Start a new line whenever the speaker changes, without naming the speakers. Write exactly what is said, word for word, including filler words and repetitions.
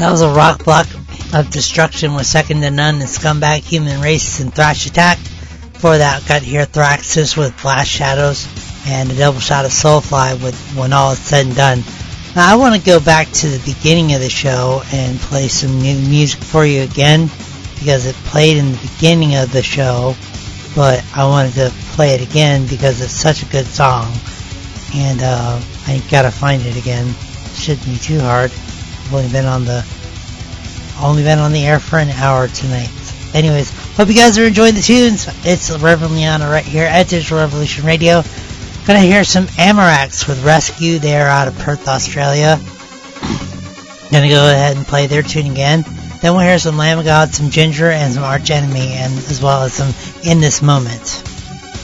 That was a rock block of destruction with Second to None and Scumbag, Human Race, and Thrash Attack. Before that, got here Thraxis with Blast Shadows and a double shot of Soulfly with When All Is Said and Done. Now, I want to go back to the beginning of the show and play some new music for you again because it played in the beginning of the show, but I wanted to play it again because it's such a good song, and uh, I gotta find it again. Shouldn't be too hard. I've only been on the only been on the air for an hour tonight. Anyways, hope you guys are enjoying the tunes. It's Reverend Liana right here at Digital Revolution Radio. Gonna hear some Amarax with Rescue. They are out of Perth, Australia. Gonna go ahead and play their tune again. Then we'll hear some Lamb of God, some Ginger, and some Arch Enemy, and as well as some In This Moment.